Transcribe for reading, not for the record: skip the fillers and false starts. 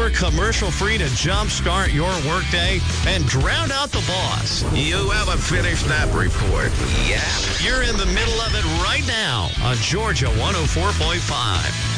hour commercial-free to jumpstart your workday and drown out the boss. You haven't finished that report yet. You're in the middle of it right now on Georgia 104.5.